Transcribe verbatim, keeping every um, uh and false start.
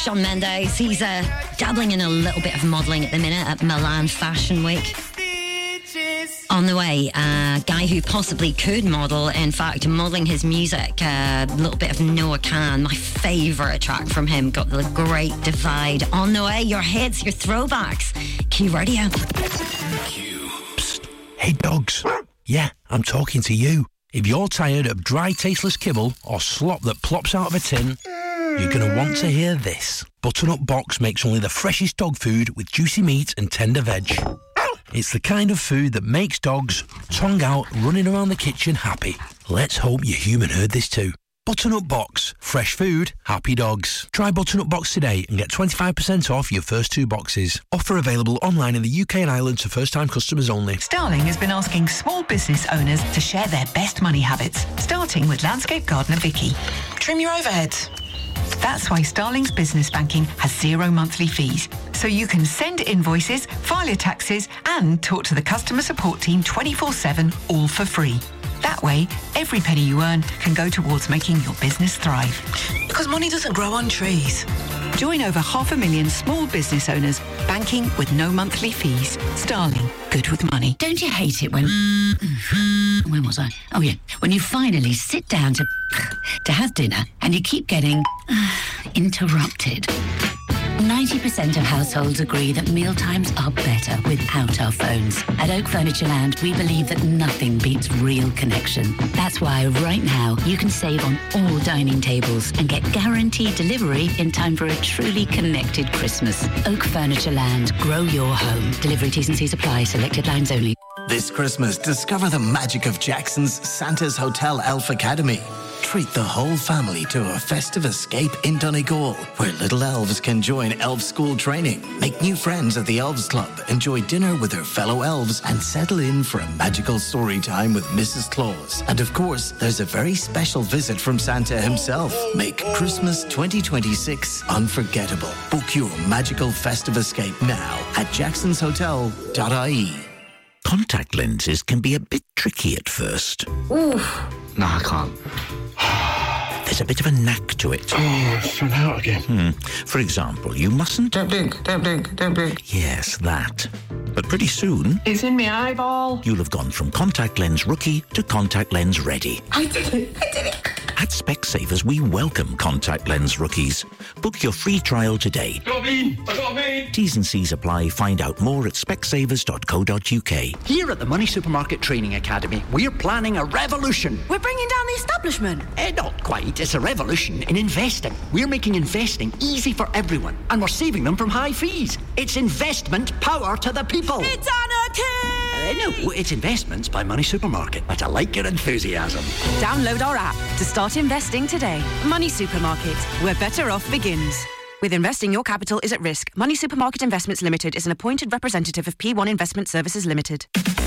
Shawn Mendes, he's uh, dabbling in a little bit of modelling at the minute at Milan Fashion Week. On the way, a uh, guy who possibly could model, in fact, modelling his music, a uh, little bit of Noah Kahan, my favourite track from him, got the Great Divide. On the way, your hits, your throwbacks. Q Radio. Q. Psst. Hey, dogs. Yeah, I'm talking to you. If you're tired of dry, tasteless kibble or slop that plops out of a tin, you're going to want to hear this. Butternut Box makes only the freshest dog food with juicy meat and tender veg. It's the kind of food that makes dogs, tongue out, running around the kitchen happy. Let's hope your human heard this too. Butternut Box. Fresh food, happy dogs. Try Butternut Box today and get twenty-five percent off your first two boxes. Offer available online in the U K and Ireland to first-time customers only. Starling has been asking small business owners to share their best money habits, starting with landscape gardener Vicky. Trim your overheads. That's why Starling's business banking has zero monthly fees. So you can send invoices, file your taxes, and talk to the customer support team twenty-four seven, all for free. That way, every penny you earn can go towards making your business thrive. Because money doesn't grow on trees. Join over half a million small business owners, banking with no monthly fees. Starling, good with money. Don't you hate it when... When was I? Oh, yeah. When you finally sit down to... to have dinner and you keep getting... interrupted. ninety percent of households agree that mealtimes are better without our phones. At Oak Furniture Land, we believe that nothing beats real connection. That's why right now you can save on all dining tables and get guaranteed delivery in time for a truly connected Christmas. Oak Furniture Land. Grow your home. Delivery T's and C's apply. Selected lines only. This Christmas, discover the magic of Jackson's Santa's Hotel Elf Academy. Treat the whole family to a festive escape in Donegal, where little elves can join elf school training, make new friends at the Elves Club, enjoy dinner with their fellow elves, and settle in for a magical story time with Missus Claus. And of course, there's a very special visit from Santa himself. Make Christmas twenty twenty-six unforgettable. Book your magical festive escape now at jacksons hotel dot I E. Contact lenses can be a bit tricky at first. Ooh. No, I can't. There's a bit of a knack to it. Oh, it's run out again. Hmm. For example, you mustn't... Don't blink, don't blink, don't blink. Yes, that. But pretty soon... It's in my eyeball. You'll have gone from contact lens rookie to contact lens ready. I did it, I did it. At Specsavers, we welcome contact lens rookies. Book your free trial today. Got me, I got me. T's and C's apply. Find out more at specsavers dot co dot uk. Here at the Money Supermarket Training Academy, we're planning a revolution. We're bringing down the establishment. Eh, not quite. It's a revolution in investing. We're making investing easy for everyone, and we're saving them from high fees. It's investment power to the people. It's anarchy! Uh, no, it's Investments by Money Supermarket. But I like your enthusiasm. Download our app to start investing today. Money Supermarket, where better off begins. With investing, your capital is at risk. Money Supermarket Investments Limited is an appointed representative of P one Investment Services Limited.